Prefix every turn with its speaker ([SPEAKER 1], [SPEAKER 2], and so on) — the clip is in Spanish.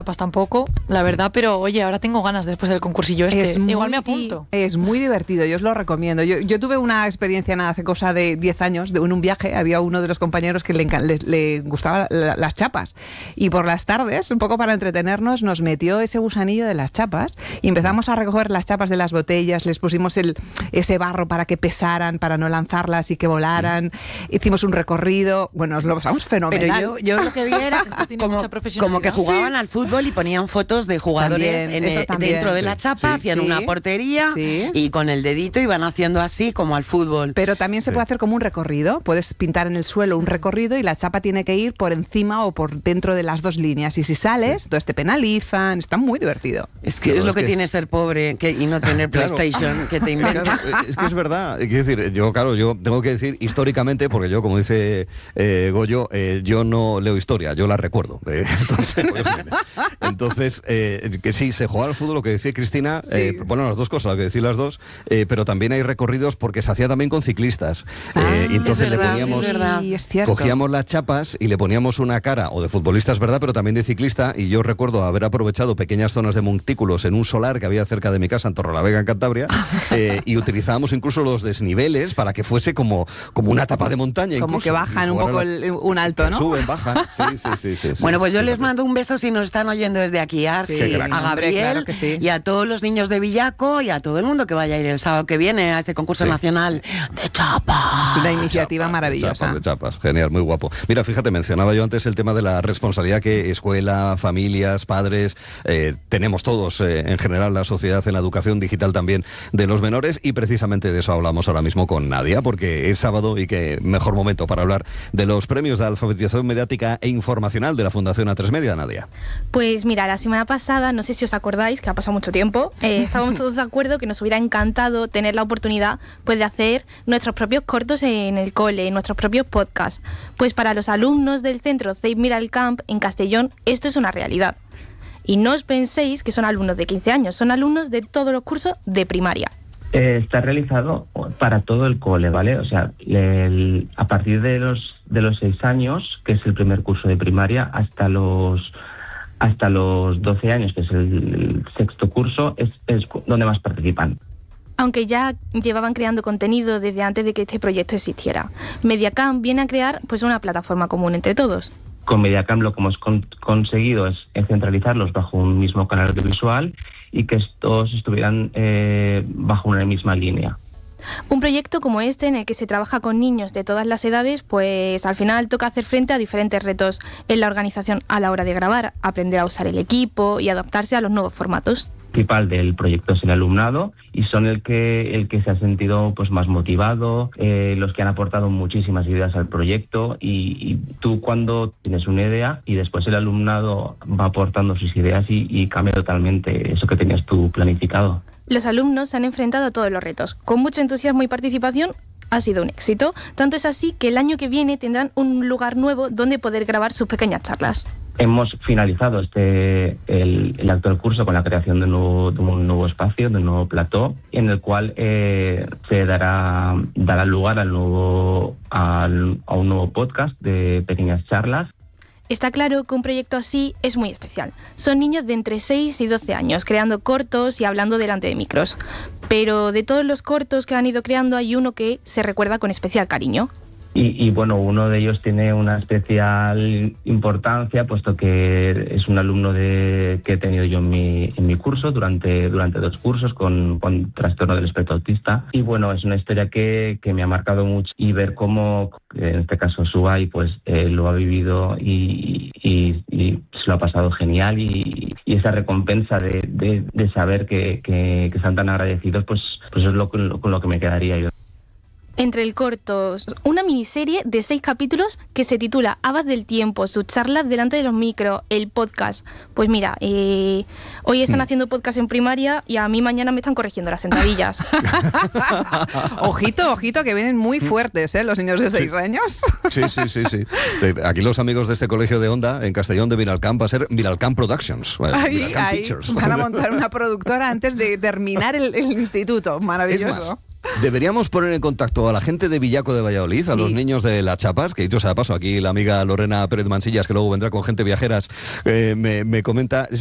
[SPEAKER 1] Pues tampoco, la verdad, pero oye, ahora tengo ganas después del concursillo igual me apunto.
[SPEAKER 2] Es muy divertido, yo os lo recomiendo. Yo tuve una experiencia hace cosa de 10 años, en un viaje, había uno de los compañeros que le gustaban las chapas, y por las tardes, un poco para entretenernos, nos metió ese gusanillo de las chapas y empezamos a recoger las chapas de las botellas, les pusimos ese barro para que pesaran, para no lanzarlas y que volaran, hicimos un recorrido, bueno, nos lo pasamos fenomenal.
[SPEAKER 3] Pero yo lo que vi era como que jugaban al fútbol y ponían fotos de jugadores dentro de la chapa, hacían una portería y con el dedito iban haciendo así como al fútbol.
[SPEAKER 2] Pero también se puede hacer como un recorrido, puedes pintar en el suelo un recorrido y la chapa tiene que ir por encima o por dentro de las dos líneas, y si sales, entonces te penalizan, está muy divertido.
[SPEAKER 3] Es que es lo que tiene ser pobre y no tener PlayStation, que te inventa.
[SPEAKER 4] Es que es verdad, quiero decir, yo tengo que decir históricamente, porque yo, como dice Goyo, yo no leo historia, yo la recuerdo. Entonces, que sí, se jugaba al fútbol, lo que decía Cristina, bueno, las dos cosas, lo que decía las dos, pero también hay recorridos porque se hacía también con ciclistas. Y entonces le poníamos, cogíamos las chapas y le poníamos una cara, o de futbolista es verdad, pero también de ciclista, y yo recuerdo haber aprovechado pequeñas zonas de montículos en un solar que había cerca de mi casa en Torrelavega, en Cantabria, y utilizábamos incluso los desniveles para que fuese como una etapa de montaña.
[SPEAKER 2] Como
[SPEAKER 4] incluso,
[SPEAKER 2] que bajan un poco un alto, ¿no?
[SPEAKER 4] Suben, bajan, sí.
[SPEAKER 3] Bueno, pues yo les mando un beso si nos están oyendo desde aquí, a Gabriel, y a todos los niños de Villaco y a todo el mundo que vaya a ir el sábado que viene a ese concurso nacional de chapas.
[SPEAKER 2] Es una iniciativa maravillosa.
[SPEAKER 4] De chapas, genial, muy guapo. Mira, fíjate, mencionaba yo antes el tema de la responsabilidad que escuela, familias, padres, tenemos todos en general, la sociedad, en la educación digital también de los menores, y precisamente de eso hablamos ahora mismo con Nadia, porque es sábado y qué mejor momento para hablar de los premios de alfabetización mediática e informacional de la Fundación A3 Media, Nadia.
[SPEAKER 5] Pues mira, la semana pasada, no sé si os acordáis, que ha pasado mucho tiempo, estábamos todos de acuerdo que nos hubiera encantado tener la oportunidad pues, de hacer nuestros propios cortos en el cole, nuestros propios podcasts. Pues para los alumnos del centro Save Miral Camp en Castellón, esto es una realidad. Y no os penséis que son alumnos de 15 años, son alumnos de todos los cursos de primaria.
[SPEAKER 6] Está realizado para todo el cole, ¿vale? O sea, a partir de los 6 años, que es el primer curso de primaria, hasta los 12 años, que es el sexto curso, es donde más participan.
[SPEAKER 5] Aunque ya llevaban creando contenido desde antes de que este proyecto existiera. Mediacamp viene a crear pues una plataforma común entre todos.
[SPEAKER 6] Con Mediacamp lo que hemos conseguido es centralizarlos bajo un mismo canal audiovisual y que todos estuvieran bajo una misma línea.
[SPEAKER 5] Un proyecto como este, en el que se trabaja con niños de todas las edades, pues al final toca hacer frente a diferentes retos en la organización a la hora de grabar, aprender a usar el equipo y adaptarse a los nuevos formatos.
[SPEAKER 6] El principal del proyecto es el alumnado y son el que se ha sentido pues más motivado, los que han aportado muchísimas ideas al proyecto, y tú cuando tienes una idea y después el alumnado va aportando sus ideas y cambia totalmente eso que tenías tú planificado.
[SPEAKER 5] Los alumnos se han enfrentado a todos los retos. Con mucho entusiasmo y participación ha sido un éxito. Tanto es así que el año que viene tendrán un lugar nuevo donde poder grabar sus pequeñas charlas.
[SPEAKER 6] Hemos finalizado el actual curso con la creación de un nuevo espacio, de un nuevo plató, en el cual se dará lugar a un nuevo podcast de pequeñas charlas.
[SPEAKER 5] Está claro que un proyecto así es muy especial. Son niños de entre 6 y 12 años, creando cortos y hablando delante de micros. Pero de todos los cortos que han ido creando hay uno que se recuerda con especial cariño.
[SPEAKER 6] Y bueno, uno de ellos tiene una especial importancia, puesto que es un alumno que he tenido yo en mi curso durante 2 cursos con trastorno del espectro autista. Y bueno, es una historia que me ha marcado mucho, y ver cómo, en este caso Subai, pues lo ha vivido y se lo ha pasado genial, y esa recompensa de saber que están tan agradecidos, pues es con lo que me quedaría yo.
[SPEAKER 5] Entre el corto, una miniserie de 6 capítulos que se titula Habas del tiempo, sus charlas delante de los micros, el podcast. Pues mira, hoy están haciendo podcast en primaria y a mí mañana me están corrigiendo las sentadillas.
[SPEAKER 2] Ojito, que vienen muy fuertes, los niños de 6 años.
[SPEAKER 4] Sí. Aquí los amigos de este colegio de Onda, en Castellón de Miralcamp, va a ser Miralcamp Productions.
[SPEAKER 2] Ahí van a montar una productora antes de terminar el instituto. Maravilloso.
[SPEAKER 4] Deberíamos poner en contacto a la gente de Villaco de Valladolid, a los niños de las chapas, que dicho sea de paso, aquí la amiga Lorena Pérez Mansillas, que luego vendrá con gente viajeras, me comenta...